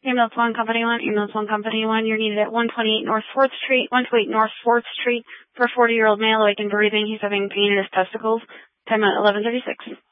Ambulance 1, Company 1, Ambulance 1, Company 1, you're needed at 128 North 4th Street, 128 North 4th Street for a 40-year-old male awake and breathing. He's having pain in his testicles. Time at 11:36.